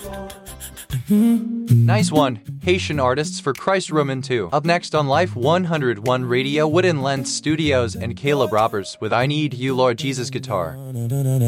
Nice one. Haitian artists for Christ Roman 2. Up next on Life 101 Radio, Wooden Lens Studios and Caleb Roberts with I Need You Lord Jesus guitar.